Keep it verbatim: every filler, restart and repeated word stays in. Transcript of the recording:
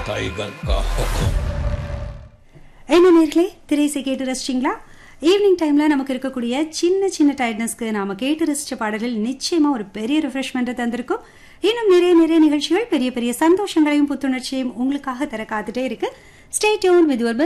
Tiger का हुक्म। என்ன நேர்களே, திரைசை கேட்டு ரசிச்சிங்களா? ஈவினிங் டைமில் நமக்கு இருக்கக்கூடிய சின்ன சின்ன டயர்ட்னஸ்க்கு நாம் கேட்டு ரசித்த பாடல்கள் நிச்சயமாக ஒரு பெரிய ரிஃப்ரெஷ்மெண்ட்டை தந்திருக்கும். இன்னும் நிறைய நிறைய நிகழ்ச்சிகள் பெரிய பெரிய சந்தோஷங்களையும் புத்துணர்ச்சியையும் உங்களுக்காக தர காத்துட்டே இருக்கு. Stay tune with your